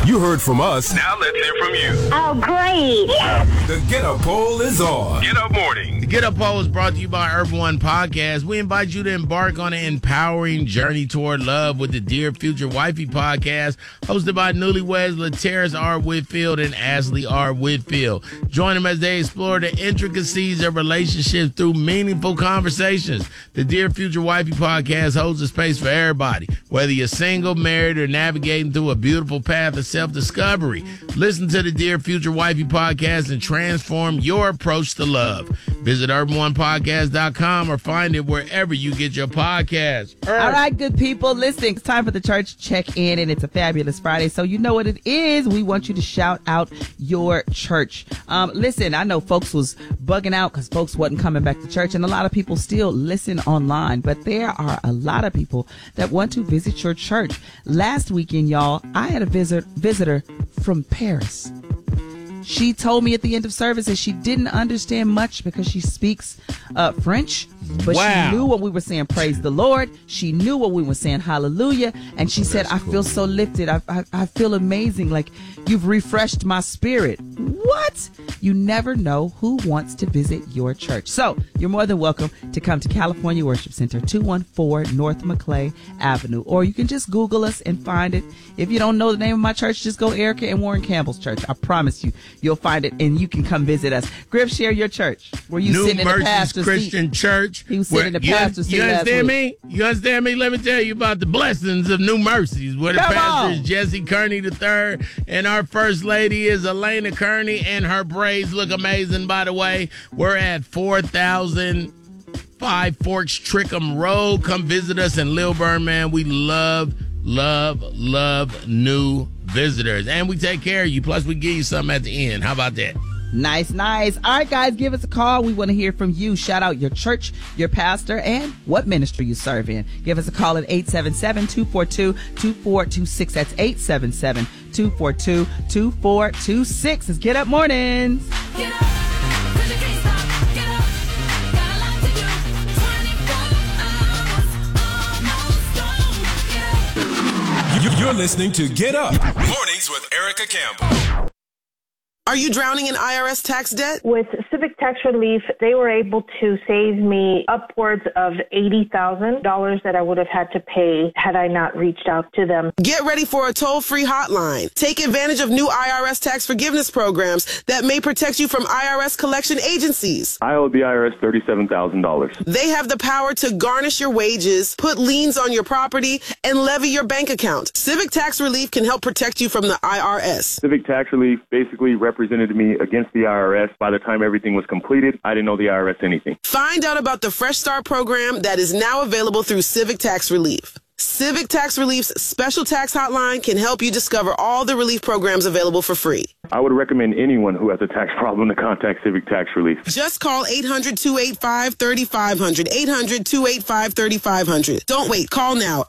You heard from us. Now let's hear from you. Oh, great. The Get Up Poll is on. Get Up Morning. The Get Up Poll is brought to you by Urban One Podcast. We invite you to embark on an empowering journey toward love with the Dear Future Wifey podcast, hosted by newlyweds LaTerrace R. Whitfield and Ashley R. Whitfield. Join them as they explore the intricacies of relationships through meaningful conversations. The Dear Future Wifey podcast holds a space for everybody, whether you're single, married, or navigating through a beautiful path of self-discovery. Listen to the Dear Future Wifey podcast and transform your approach to love. Visit urbanonepodcast.com or find it wherever you get your podcasts. All right, good people, listen, it's time for the church check-in, and it's a fabulous Friday, so you know what it is. We want you to shout out your church. Listen, I know folks was bugging out because folks wasn't coming back to church, and a lot of people still listen online, but there are a lot of people that want to visit your church. Last weekend, y'all, I had a visitor from Paris. She told me at the end of service that she didn't understand much because she speaks French, but she knew when we were saying praise the Lord. She knew when we were saying hallelujah, and she said, I feel so lifted. I feel amazing, like you've refreshed my spirit. What? You never know who wants to visit your church. So you're more than welcome to come to California Worship Center, 214 North Maclay Avenue, or you can just Google us and find it. If you don't know the name of my church, just go Erica and Warren Campbell's church. I promise you, you'll find it, and you can come visit us. Griff, share your church. Were you sitting in the pastor's Christian seat? Church. He was sitting in the pastor's seat. You understand last week. me? You understand me? Let me tell you about the blessings of New Mercies, where the Come pastor is on. Jesse Kearney III, and our first lady is Elena Kearney, and her braids look amazing, by the way. We're at 4000 Five Forks Trickham Road. Come visit us in Lilburn, man. We love new visitors, and we take care of you. Plus, we give you something at the end. How about that? Nice. All right, guys, give us a call. We want to hear from you. Shout out your church, your pastor, and what ministry you serve in. Give us a call at 877-242-2426. That's 877-242-2426. It's Get Up Mornings. Get up, 'cause you can't stop. Get up, got a lot to do. 24 hours, almost gone. You're listening to Get Up Mornings with Erica Campbell. Are you drowning in IRS tax debt? With Civic Tax Relief, they were able to save me upwards of $80,000 that I would have had to pay had I not reached out to them. Get ready for a toll-free hotline. Take advantage of new IRS tax forgiveness programs that may protect you from IRS collection agencies. I owe the IRS $37,000. They have the power to garnish your wages, put liens on your property, and levy your bank account. Civic Tax Relief can help protect you from the IRS. Civic Tax Relief basically represented me against the IRS. By the time everything was completed, I didn't owe the IRS anything. Find out about the Fresh Start program that is now available through Civic Tax Relief. Civic Tax Relief's special tax hotline can help you discover all the relief programs available for free. I would recommend anyone who has a tax problem to contact Civic Tax Relief. Just call 800-285-3500, 800-285-3500. Don't wait. Call now.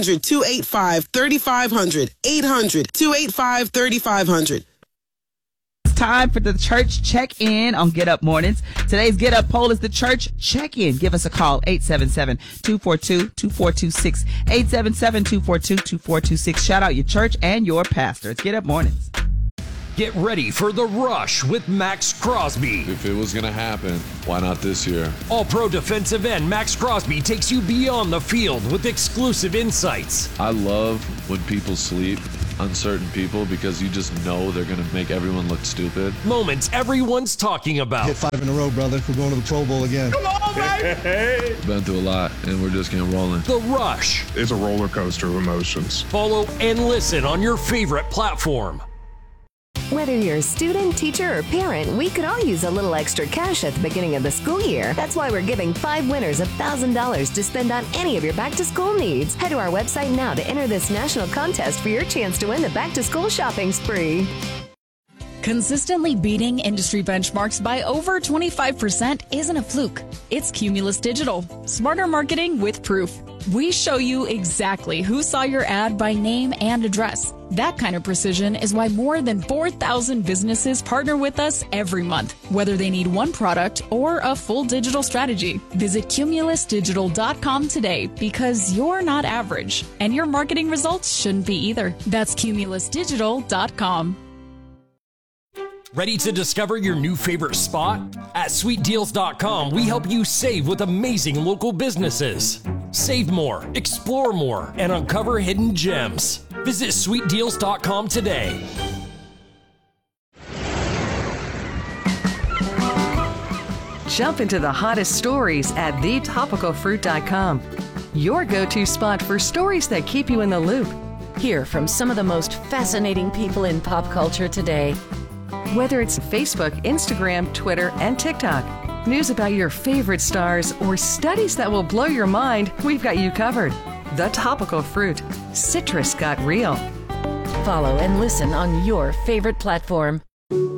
800-285-3500, 800-285-3500. Time for the church check-in on Get Up Mornings. Today's Get Up poll is the church check-in. Give us a call, 877-242-2426, 877-242-2426. Shout out your church and your pastor. It's Get Up Mornings. Get ready for The Rush with Max Crosby. If it was going to happen, why not this year? All-pro defensive end Max Crosby takes you beyond the field with exclusive insights. I love when people sleep, uncertain people, because you just know they're going to make everyone look stupid. Moments everyone's talking about. Hit 5 in a row, brother. We're going to the Pro Bowl again. Come on, baby! Been through a lot, and we're just getting rolling. The Rush. It's a roller coaster of emotions. Follow and listen on your favorite platform. Whether you're a student, teacher, or parent, we could all use a little extra cash at the beginning of the school year. That's why we're giving 5 winners $1,000 to spend on any of your back-to-school needs. Head to our website now to enter this national contest for your chance to win the back-to-school shopping spree. Consistently beating industry benchmarks by over 25% isn't a fluke. It's Cumulus Digital. Smarter marketing with proof. We show you exactly who saw your ad by name and address. That kind of precision is why more than 4,000 businesses partner with us every month, whether they need one product or a full digital strategy. Visit cumulusdigital.com today because you're not average, and your marketing results shouldn't be either. That's cumulusdigital.com. Ready to discover your new favorite spot? At sweetdeals.com, we help you save with amazing local businesses. Save more, explore more, and uncover hidden gems. Visit sweetdeals.com today. Jump into the hottest stories at thetopicalfruit.com. Your go-to spot for stories that keep you in the loop. Hear from some of the most fascinating people in pop culture today. Whether it's Facebook, Instagram, Twitter, and TikTok, news about your favorite stars, or studies that will blow your mind, we've got you covered. The Topical Fruit. Citrus got real. Follow and listen on your favorite platform.